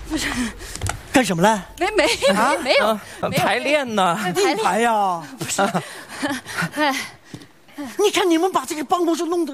不是， 干什么了？ 没有， 排练呢。 排呀！ 不是， 你看你们把这个办公室弄得，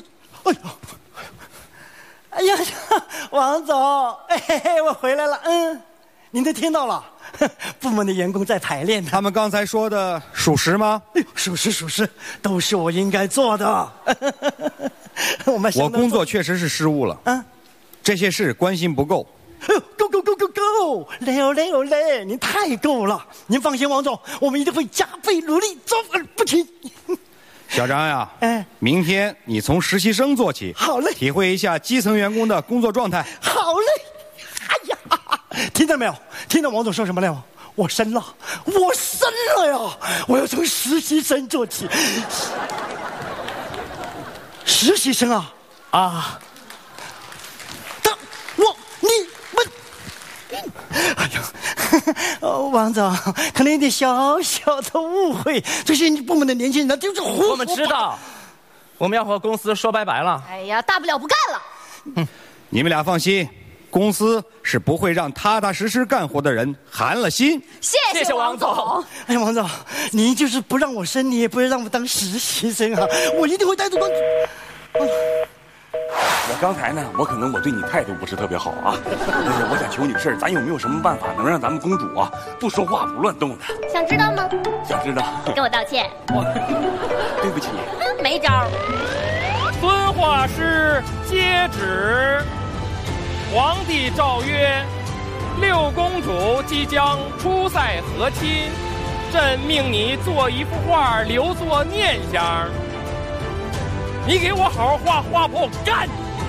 哎呀，王总，我回来了。您都听到了，部门的员工在排练呢。 他们刚才说的属实吗？ 属实，都是我应该做的。我工作确实是失误了。这些事关心不够。 够！累，您太够了。您放心，王总，我们一定会加倍努力，做不停。 小张呀，明天你从实习生做起， 好嘞， 体会一下基层员工的工作状态。 好嘞。哎呀，听到没有？听到王总说什么了？我升了呀！我要从实习生做起。实习生啊！哎呀，王总，可能有点小小的误会，这些部门的年轻人就是胡说。 我们知道，我们要和公司说拜拜了。 哎呀，大不了不干了。 你们俩放心，公司是不会让踏踏实实干活的人寒了心。 谢谢王总。 哎呀，王总，您就是不让我升，你也不会让我当实习生啊！我一定会带着公司。 我刚才呢，我可能对你态度不是特别好啊。我想求你个事儿，咱有没有什么办法能让咱们公主啊不说话不乱动的？ 想知道吗？ 想知道。 跟我道歉。 对不起。 没招。 遵画师接旨。皇帝诏曰：六公主即将出塞和亲，朕命你做一幅画留作念想。你给我好好画画，把我干！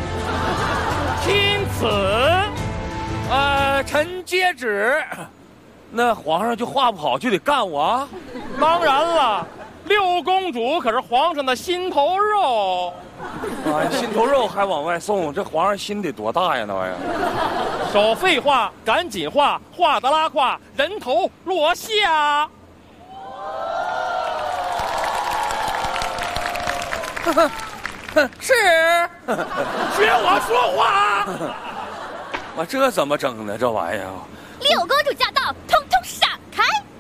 钦此，臣接旨。 那皇上就画不好就得干我？ 当然了，六公主可是皇上的心头肉。 心头肉还往外送，这皇上心得多大呀？那玩意儿。 少废话，赶紧画，画的拉胯，人头落下。 是， 学我说话。 我这怎么整呢？这玩意儿。 六公主驾到，通通闪开！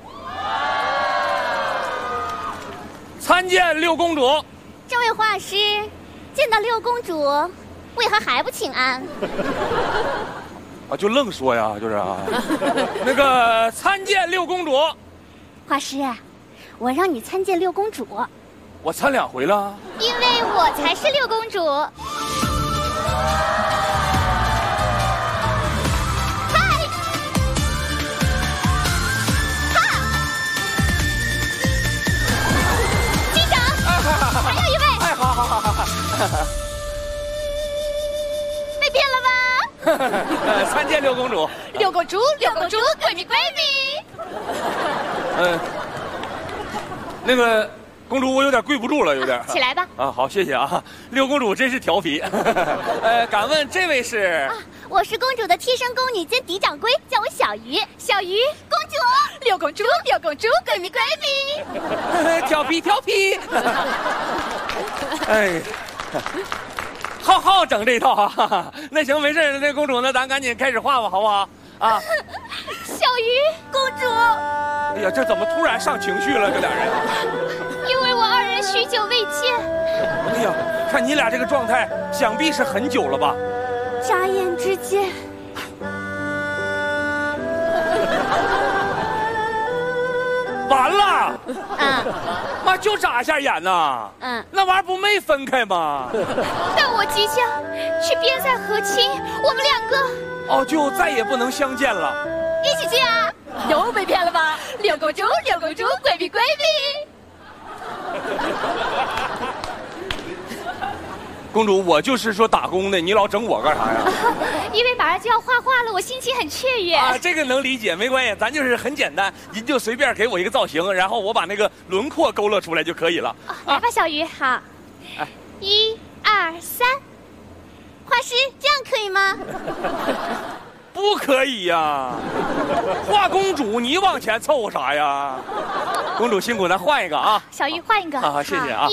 参见六公主。 这位画师，见到六公主，为何还不请安？ 就愣说呀，就是啊。 那个参见六公主。 画师，我让你参见六公主。 我参2回了， 因为我才是六公主。嗨，哈，机长，还有一位。 好。 被骗了吧？ 参见六公主。 六公主，闺蜜。 那个。公主，我有点跪不住了，有点。 起来吧。 好，谢谢啊。六公主真是调皮。敢问这位是？ 我是公主的贴身宫女兼嫡长闺，叫我小鱼。小鱼，公主。六公主，闺蜜。 调皮。哎，好整这一套啊。那行，没事，那公主呢，咱赶紧开始画吧，好不好？啊。 小鱼，公主。 哎呀，这怎么突然上情绪了？这俩人。 因为我2人许久未见。 哎呀，看你俩这个状态，想必是很久了吧？ 眨眼之间。 完了！妈，就眨一下眼呐。那玩意儿不没分开吗？ 但我即将去边塞和亲，我们2个就再也不能相见了。 一起去啊！又被骗了吧？六公主，闺蜜。 公主，我就是说打工的，你老整我干啥呀？ 因为马上就要画画了，我心情很雀跃这个能理解，没关系，咱就是很简单，您就随便给我一个造型，然后我把那个轮廓勾勒出来就可以了。 来吧，小鱼，好。1、2、3，画师，这样可以吗？ 不可以呀！画公主，你往前凑合啥呀？公主辛苦，咱换一个啊！ 小鱼换一个。 好，谢谢啊。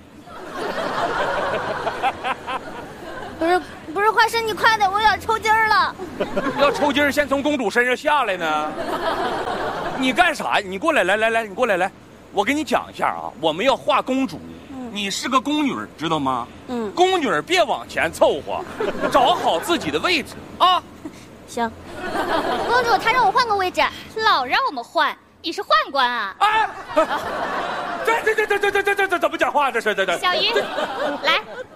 1、2、3。不是，画师，你快点，我有点抽筋儿了。 了。 要抽筋儿先从公主身上下来呢？你干啥呀？你过来，来，你过来，我跟你讲一下啊，我们要画公主。你是个宫女，知道吗？宫女别往前凑合，找好自己的位置啊。 行。公主，她让我换个位置， 老让我们换，你是宦官啊？ 哎，这怎么讲话？这是。 小鱼，来，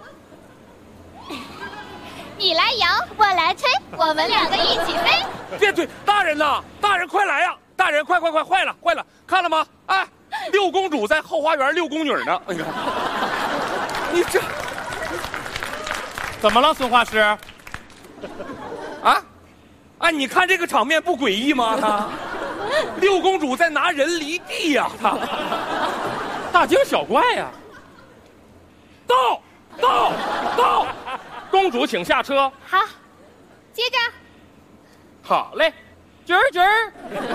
你来摇， 我来吹， 我们两个一起飞。 别推，大人呐，大人快来呀！大人快，坏了，看了吗？哎。六公主在后花园遛宫女呢，你看，你这怎么了，孙画师？ 啊，你看这个场面不诡异吗？六公主在拿人离地呀， 大惊小怪呀！到，公主请下车。 好，接着。 好嘞，局儿。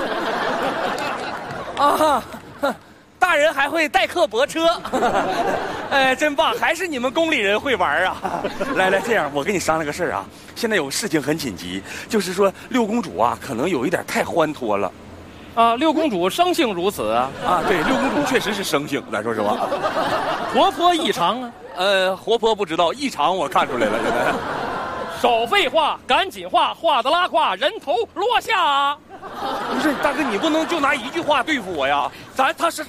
啊。大人还会代客泊车，真棒！还是你们宫里人会玩啊！来，这样我跟你商量个事儿啊。现在有事情很紧急，就是说六公主啊，可能有一点太欢脱了。 啊，六公主生性如此啊！ 啊，对，六公主确实是生性，咱说实话， 活泼异常啊。 活泼不知道，异常我看出来了。现在， 少废话，赶紧画，画的拉胯，人头落下啊！ 不是大哥，你不能就拿一句话对付我呀！他是。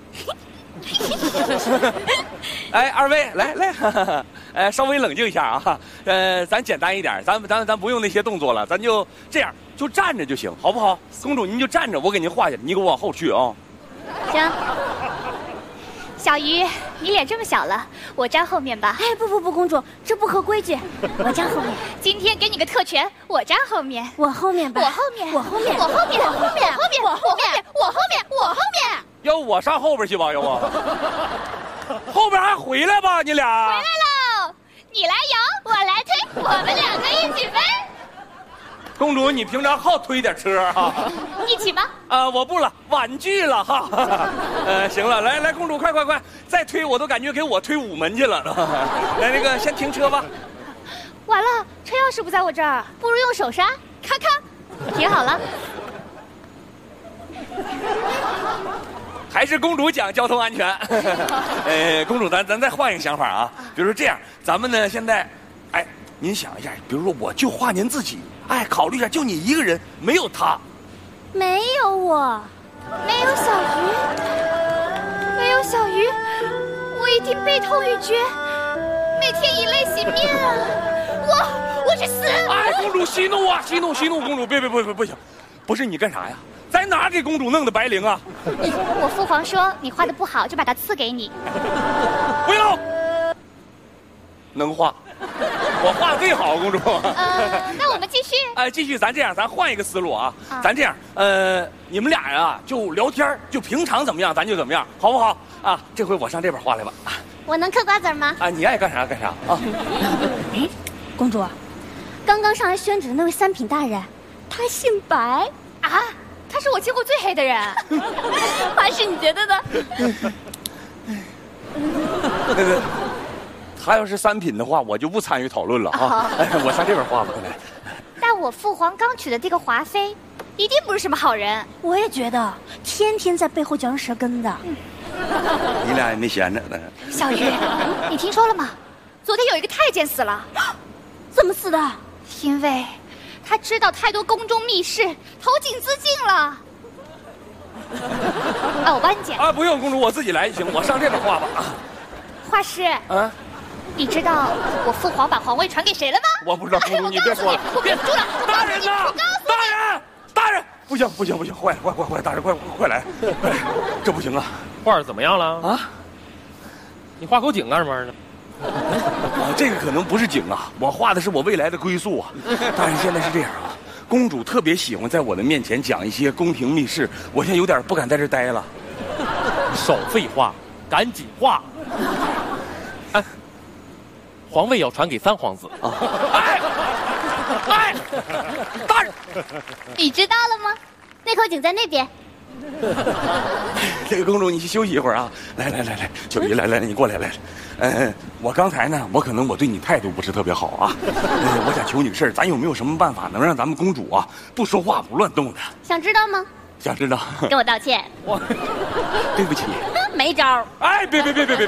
哎，二位来，稍微冷静一下啊。咱简单一点，咱不用那些动作了，咱就这样，就站着就行，好不好？公主您就站着，我给您画下来，你给我往后去啊。 行。小鱼，你脸这么小了，我站后面吧。 哎，不，公主，这不合规矩，我站后面。 今天给你个特权，我站后面。 我后面吧。 我后面。 要我上后边去吧，要不？后边还回来吧，你俩。 回来喽！你来摇，我来推，我们两个一起飞。 公主，你平常好推点车啊？ 一起吗？ 我不了，婉拒了哈。行了，来，公主，快，再推我都感觉给我推午门去了。来，那个先停车吧。 完了，车钥匙不在我这儿，不如用手刹，咔，停好了。 还是公主讲交通安全。公主，咱再换一个想法啊。比如说这样，咱们呢现在，哎，您想一下，比如说我就画您自己，哎，考虑一下，就你一个人，没有他， 没有我， 没有小鱼，我一定悲痛欲绝，每天以泪洗面啊！我去死！ 哎，公主息怒啊，息怒，公主别不行，不是你干啥呀？在哪儿给公主弄的白绫啊？ 我父皇说你画的不好，就把它赐给你。 不用，能画，我画的最好，公主。 那我们继续。 继续，咱这样，咱换一个思路啊。咱这样，你们俩呀就聊天，就平常怎么样，咱就怎么样，好不好？啊，这回我上这边画来吧。 我能嗑瓜子吗？ 啊，你爱干啥干啥啊。 哎，公主，刚刚上来宣旨的那位三品大人，他姓白啊。他是我见过最黑的人， 还是你觉得呢？ 那个，他要是三品的话，我就不参与讨论了啊！我上这边画吧，快来。 但我父皇刚娶的这个华妃，一定不是什么好人。 我也觉得，天天在背后嚼人舌根的。 你俩也没闲着呢。 小鱼，你听说了吗？昨天有一个太监死了， 怎么死的？ 因为他知道太多宫中密事，投井自尽了。啊，我帮你剪。 啊，不用，公主，我自己来就行。我上这边画吧。 画师， 啊， 你知道我父皇把皇位传给谁了吗？ 我不知道，公主，你别说了。 我憋不住了。 大人呐！大人，不行，坏了，大人快来，这不行啊！ 画怎么样了啊？ 你画口井干什么呢？ 这个可能不是井啊，我画的是我未来的归宿啊。但是现在是这样啊，公主特别喜欢在我的面前讲一些宫廷秘事，我现在有点不敢在这待了。 少废话，赶紧画。哎，皇位要传给三皇子啊！ 哎，大人， 你知道了吗？那口井在那边。 这个公主，你去休息一会儿啊！来，小鱼，来，你过来，我刚才呢，我可能对你态度不是特别好啊。我想求你个事儿，咱有没有什么办法能让咱们公主啊不说话不乱动的？ 想知道吗？ 想知道。 跟我道歉。 对不起。 没招。 哎，别，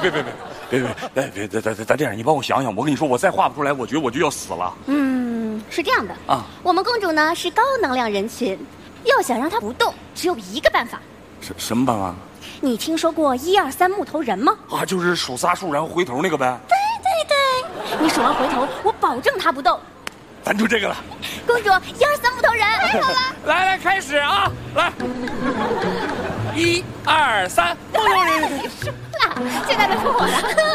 咱这样，你帮我想想。我跟你说，我再画不出来，我觉得我就要死了。 是这样的啊，我们公主呢是高能量人群，要想让她不动，只有一个办法。 什么办法？ 你听说过1、2、3木头人吗？ 啊，就是数仨数然后回头那个呗。 对，你数完回头，我保证她不动。 咱就这个了。 公主，1、2、3木头人，太好了！ 来，开始啊！来，1、2、3，木头人。 现在轮出我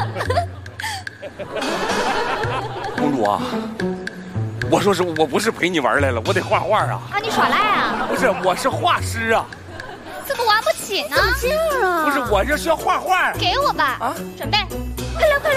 了。公主啊，我说我不是陪你玩来了，我得画画啊！ 啊，你耍赖啊？ 不是，我是画师啊。 怎么玩不起呢？怎么这样啊？ 不是，我这是要画画。 给我吧！啊，准备，快来！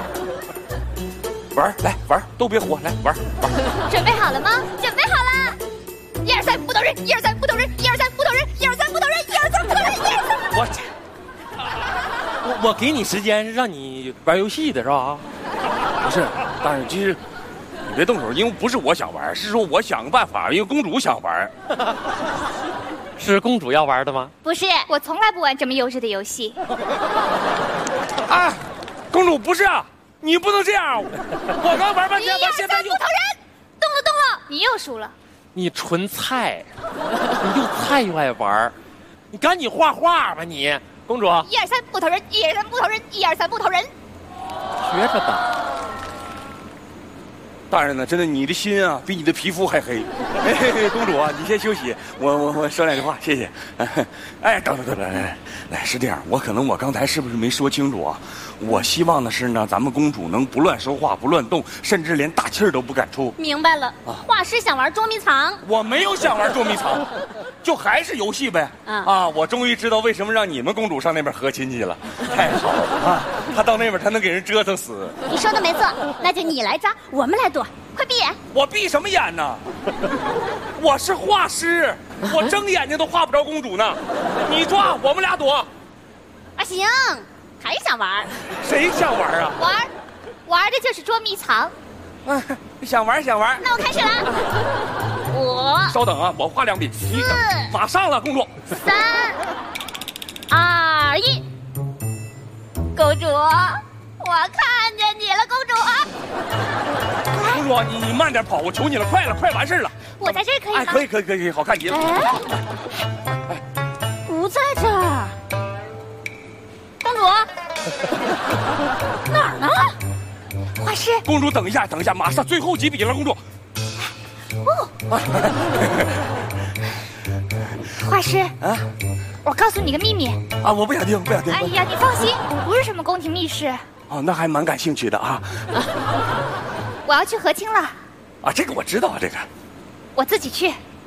玩，都别活，来玩。 准备好了吗？准备好了。1、2、3，木头人！1、2、3，木头人！1、2、3，木头人！1、2、3，木头人！1、2、3，木头人！1、2、3。 我给你时间让你玩游戏的是吧？ 不是，但是其实你别动手，因为不是我想玩，是说我想个办法，因为公主想玩。 是公主要玩的吗？ 不是， 我从来不玩这么幼稚的游戏。 啊，公主不是啊，你不能这样！我刚玩半天，我现在木头人动了， 你又输了。 你纯菜，你又菜又爱玩，你赶紧画画吧你，公主。 1、2、3，木头人！1、2、3，木头人！1、2、3，木头人。 学着打。 大人呢？真的，你的心啊，比你的皮肤还黑。公主啊，你先休息，我说两句话，谢谢。哎，等，来，是这样，我刚才是不是没说清楚啊？我希望的是呢，咱们公主能不乱说话，不乱动，甚至连大气儿都不敢出。 明白了，画师想玩捉迷藏。 我没有想玩捉迷藏，就还是游戏呗。我终于知道为什么让你们公主上那边和亲去了，太好了啊！她到那边，她能给人折腾死。 你说的没错，那就你来抓，我们来躲。快闭眼！ 我闭什么眼呢？我是画师，我睁眼睛都画不着公主呢。你抓，我们俩躲。 啊，行，还想玩？ 谁想玩啊？ 玩的就是捉迷藏。 想玩。 那我开始了。5， 稍等啊，我画2笔。4，马上了，公主。 3、2、1，公主，我看见你了，公主。 公主，你慢点跑，我求你了，快完事了。 我在这儿可以吗？ 哎，可以，好看极了。 不在这儿，公主哪儿呢？画师， 公主等一下，马上最后几笔了，公主。 画师啊，我告诉你个秘密啊，我不想听。 哎呀，你放心，不是什么宫廷密室。 哦，那还蛮感兴趣的啊。 我要去和亲了。 啊，这个我知道，这个。 我自己去。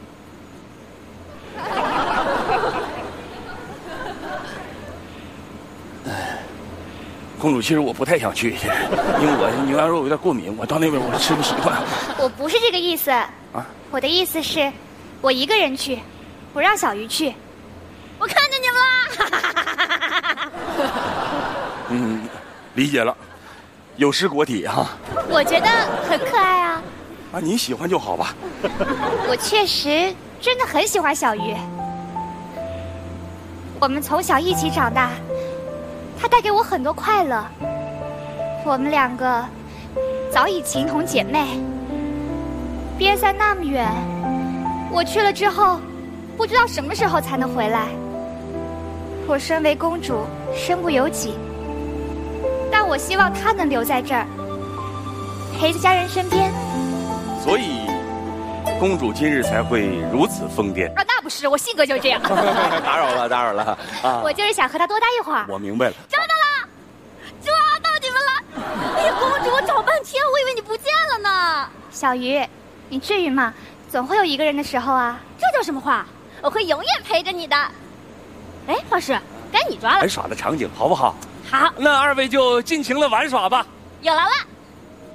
公主，其实我不太想去，因为我牛羊肉有点过敏，我到那边我吃不习惯。 我不是这个意思啊，我的意思是，我一个人去，不让小鱼去。 我看见你们了。 理解了，有失国体哈。 我觉得很可爱啊。 啊，你喜欢就好吧。 我确实真的很喜欢小鱼，我们从小一起长大，他带给我很多快乐。我们2个早已情同姐妹，边塞那么远，我去了之后，不知道什么时候才能回来。我身为公主，身不由己。但我希望他能留在这儿，陪在家人身边。 所以，公主今日才会如此疯癫。 啊，那不是，我性格就是这样。 打扰了啊！ 我就是想和他多待一会儿。 我明白了。 找到了，抓到你们了！哎呀，公主，我找半天，我以为你不见了呢。 小鱼，你至于吗？总会有一个人的时候啊。 这叫什么话？我会永远陪着你的。哎，画师，该你抓了。 玩耍的场景好不好？ 好， 那2位就尽情的玩耍吧。 有劳了。